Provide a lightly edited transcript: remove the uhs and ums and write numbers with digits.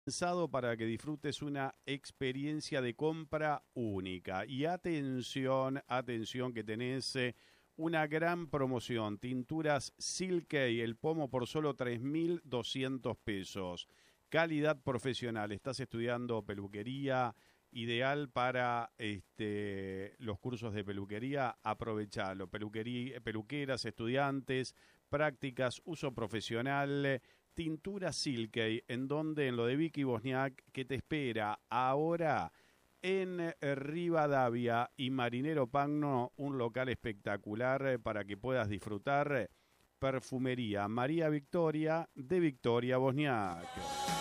Pensado para que disfrutes una experiencia de compra única. Y atención, atención que tenés una gran promoción. Tinturas Silkei, el pomo por solo 3.200 pesos. Calidad profesional. Estás estudiando peluquería, ideal para los cursos de peluquería. Aprovechalo. Peluqueras, estudiantes, prácticas, uso profesional. Tintura Silkei, en donde en lo de Vicky Bosniak, que te espera ahora en Rivadavia y Marinero Pagno, un local espectacular para que puedas disfrutar. Perfumería María Victoria de Victoria Bosniak.